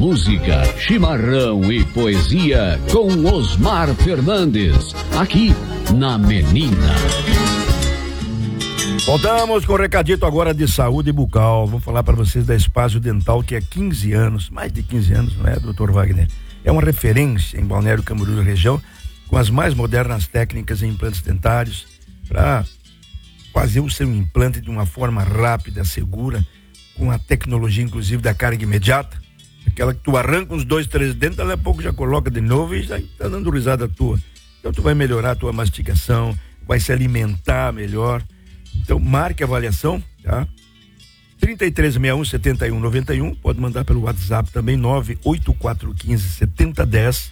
música, chimarrão e poesia com Osmar Fernandes, aqui na Menina. Voltamos com o recadito agora de saúde bucal. Vou falar para vocês da Espaço Dental, que há 15 anos, mais de 15 anos, não é, doutor Wagner? É uma referência em Balneário Camboriú e região, com as mais modernas técnicas em implantes dentários, para fazer o seu implante de uma forma rápida, segura, com a tecnologia, inclusive, da carga imediata. Aquela que tu arranca uns 2, 3 dentes, daqui a pouco já coloca de novo e já tá dando risada tua. Então tu vai melhorar a tua mastigação, vai se alimentar melhor. Então marque a avaliação, tá? 3361-7191, pode mandar pelo WhatsApp também, 98415-7010,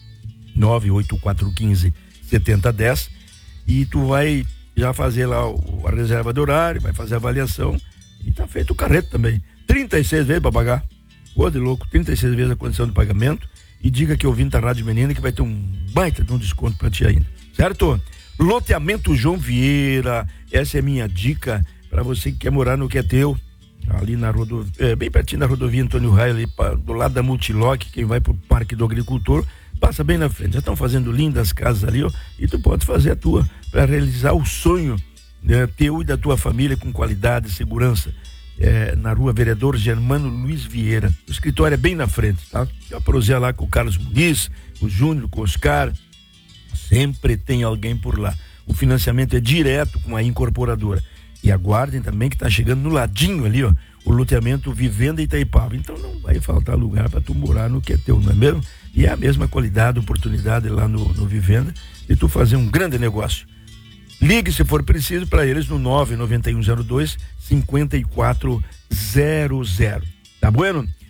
98415-7010, e tu vai já fazer lá a reserva do horário, vai fazer a avaliação, e tá feito o carreto também. 36 vezes pra pagar. Pô, de louco, 36 vezes a condição de pagamento, e diga que ouvindo a Rádio Menina que vai ter um baita de um desconto pra ti ainda, certo? Loteamento João Vieira, essa é minha dica para você que quer morar no que é teu, ali na rodovia, bem pertinho da rodovia Antônio Raio, ali do lado da Multilock, quem vai pro Parque do Agricultor, passa bem na frente, já estão fazendo lindas casas ali, ó, e tu pode fazer a tua, para realizar o sonho, né, teu e da tua família com qualidade e segurança. Na rua Vereador Germano Luiz Vieira, o escritório é bem na frente, tá? Já prosear lá com o Carlos Muniz, com o Júnior, com o Oscar, sempre tem alguém por lá. O financiamento é direto com a incorporadora. E aguardem também que tá chegando no ladinho ali, ó, o loteamento Vivenda Itaipava. Então não vai faltar lugar para tu morar no que é teu, não é mesmo? E é a mesma qualidade, oportunidade lá no Vivenda de tu fazer um grande negócio. Ligue se for preciso para eles no 99102-5400. Tá bueno?